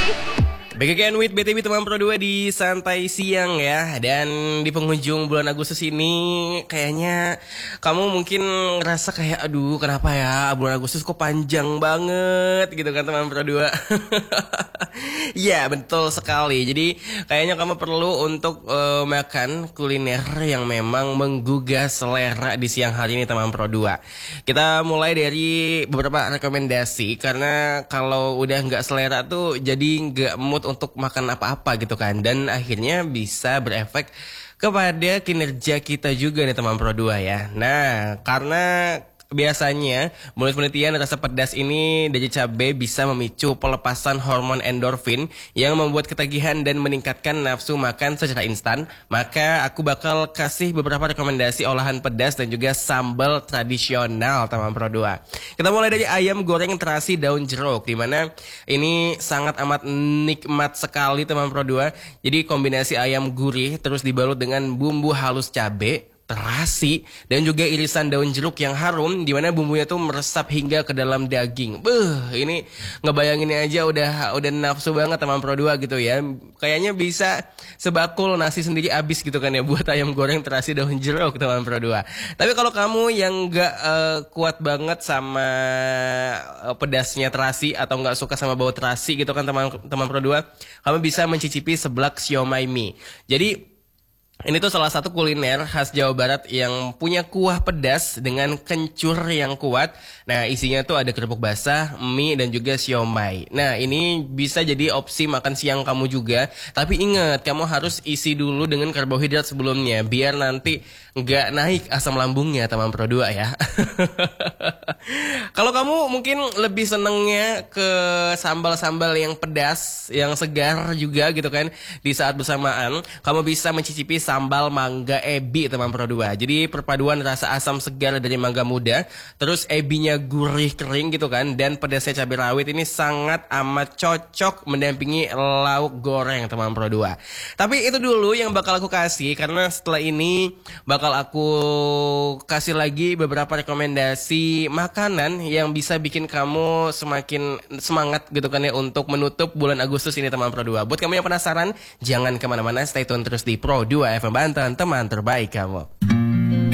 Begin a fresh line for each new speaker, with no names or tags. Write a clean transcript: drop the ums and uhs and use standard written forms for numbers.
Back again with BTW teman Pro 2 di Santai Siang ya. Dan di penghujung bulan Agustus ini kayaknya kamu mungkin ngerasa kayak aduh kenapa ya bulan Agustus kok panjang banget gitu kan teman Pro 2. Ya betul sekali. Jadi kayaknya kamu perlu untuk makan kuliner yang memang menggugah selera di siang hari ini teman Pro 2. Kita mulai dari beberapa rekomendasi karena kalau udah nggak selera tuh jadi nggak mood untuk makan apa-apa gitu kan, dan akhirnya bisa berefek kepada kinerja kita juga nih teman Pro 2 ya. Nah, karena biasanya menurut penelitian rasa pedas ini dari cabai bisa memicu pelepasan hormon endorfin yang membuat ketagihan dan meningkatkan nafsu makan secara instan. Maka aku bakal kasih beberapa rekomendasi olahan pedas dan juga sambal tradisional teman Pro 2. Kita mulai dari ayam goreng terasi daun jeruk, dimana ini sangat amat nikmat sekali teman Pro 2. Jadi kombinasi ayam gurih terus dibalut dengan bumbu halus cabai, terasi, dan juga irisan daun jeruk yang harum, dimana bumbunya tuh meresap hingga ke dalam daging. Ini ngebayanginnya aja udah nafsu banget teman Pro 2 gitu ya. Kayaknya bisa sebakul nasi sendiri abis gitu kan ya buat ayam goreng terasi daun jeruk teman Pro 2. Tapi kalau kamu yang nggak kuat banget sama pedasnya terasi atau nggak suka sama bau terasi gitu kan teman Pro 2, kamu bisa mencicipi seblak siomay mie. Jadi ini tuh salah satu kuliner khas Jawa Barat yang punya kuah pedas dengan kencur yang kuat. Nah, isinya tuh ada kerupuk basah, mie, dan juga siomay. Nah, ini bisa jadi opsi makan siang kamu juga. Tapi ingat, kamu harus isi dulu dengan karbohidrat sebelumnya, biar nanti nggak naik asam lambungnya, teman Pro 2 ya. Kalau kamu mungkin lebih senengnya ke sambal-sambal yang pedas, yang segar juga gitu kan. Di saat bersamaan, kamu bisa mencicipi sambal mangga ebi teman Pro 2. Jadi perpaduan rasa asam segar dari mangga muda, terus ebinya gurih kering gitu kan, dan pedasnya cabai rawit ini sangat amat cocok mendampingi lauk goreng teman Pro 2. Tapi itu dulu yang bakal aku kasih, karena setelah ini bakal aku kasih lagi beberapa rekomendasi makanan yang bisa bikin kamu semakin semangat gitu kan ya untuk menutup bulan Agustus ini teman Pro 2. Buat kamu yang penasaran, jangan kemana-mana, stay tune terus di Pro 2 FM Banten, teman terbaik kamu.